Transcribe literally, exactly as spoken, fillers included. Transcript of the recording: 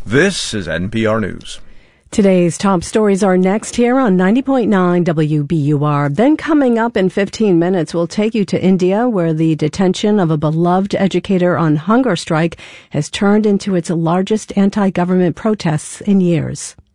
This is N P R News. Today's top stories are next here on ninety point nine W B U R. Then coming up in fifteen minutes, we'll take you to India, where the detention of a beloved educator on hunger strike has turned into its largest anti-government protests in years.